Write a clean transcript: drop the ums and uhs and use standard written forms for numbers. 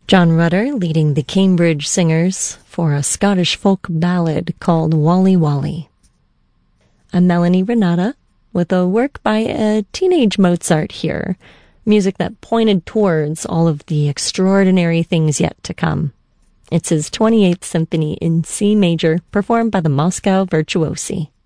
John Rutter leading the Cambridge Singers for a Scottish folk ballad called Wally Wally. I'm Melanie Renata with a work by a teenage Mozart here, music that pointed towards all of the extraordinary things yet to come. It's his 28th Symphony in C major, performed by the Moscow Virtuosi.